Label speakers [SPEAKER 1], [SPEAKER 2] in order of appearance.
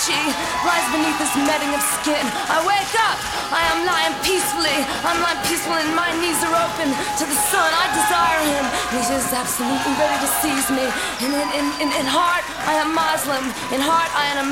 [SPEAKER 1] she lies beneath this netting of skin. I wake up, I am lying peacefully. I'm lying peacefully and my knees are open to the sun. I desire him. He's just absolutely ready to seize me. And in heart, I am Muslim. In heart, I am